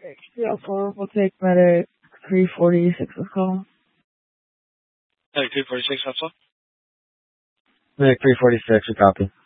Yeah, we'll take medic 346 call. Medic 346, that's all? Medic 346, we copy.